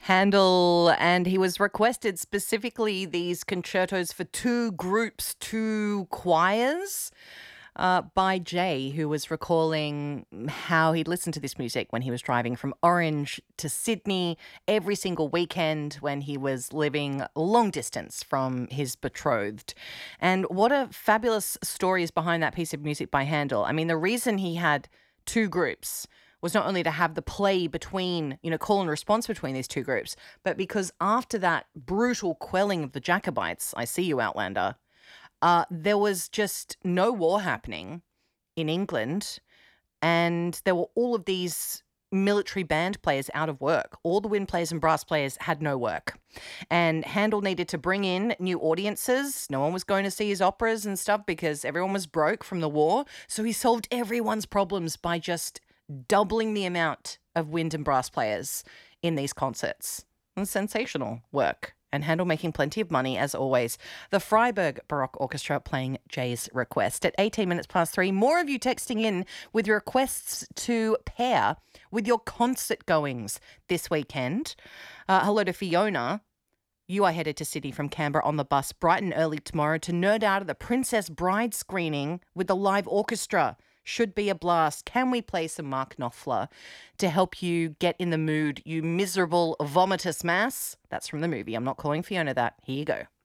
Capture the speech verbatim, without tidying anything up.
Handel, and he was requested specifically these concertos for two groups, two choirs, uh, by Jay, who was recalling how he'd listened to this music when he was driving from Orange to Sydney every single weekend when he was living long distance from his betrothed. And what a fabulous story is behind that piece of music by Handel. I mean, the reason he had two groups was not only to have the play between, you know, call and response between these two groups, but because after that brutal quelling of the Jacobites, I see you, Outlander, uh, there was just no war happening in England, and there were all of these military band players out of work. All the wind players and brass players had no work. And Handel needed to bring in new audiences. No one was going to see his operas and stuff because everyone was broke from the war. So he solved everyone's problems by just doubling the amount of wind and brass players in these concerts. And sensational work. And Handel making plenty of money, as always. The Freiburg Baroque Orchestra playing Jay's request. At eighteen minutes past three, more of you texting in with your requests to pair with your concert goings this weekend. Uh, hello to Fiona. You are headed to Sydney from Canberra on the bus bright and early tomorrow to nerd out at the Princess Bride screening with the live orchestra. Should be a blast. Can we play some Mark Knopfler to help you get in the mood, you miserable vomitous mass? That's from the movie. I'm not calling Fiona that. Here you go.